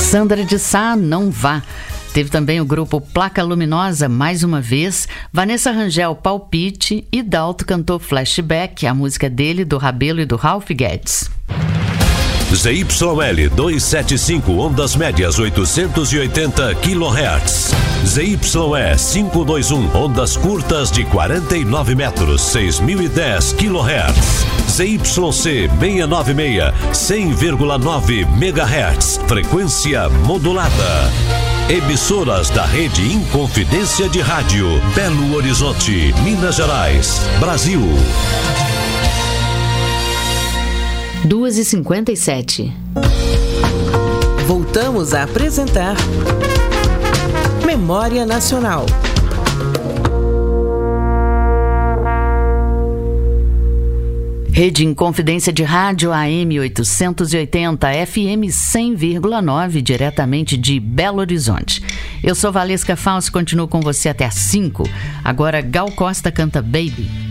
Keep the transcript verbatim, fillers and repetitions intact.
Sandra de Sá, Não Vá. Teve também o grupo Placa Luminosa, Mais Uma Vez, Vanessa Rangel, Palpite, e Dalto cantou Flashback, a música dele, do Rabelo e do Ralph Guedes. Z Y L duzentos e setenta e cinco, ondas médias oitocentos e oitenta quilohertz. Z Y E quinhentos e vinte e um, ondas curtas de quarenta e nove metros, seis mil e dez quilohertz. Z Y C seiscentos e noventa e seis, cem vírgula nove megahertz, frequência modulada. Emissoras da rede Inconfidência de Rádio, Belo Horizonte, Minas Gerais, Brasil. duas e cinquenta e sete. Voltamos a apresentar Memória Nacional. Rede Inconfidência de Rádio, A M oitocentos e oitenta, F M cem vírgula nove, diretamente de Belo Horizonte. Eu sou Valesca Fausto, continuo com você até às cinco. Agora Gal Costa canta Baby.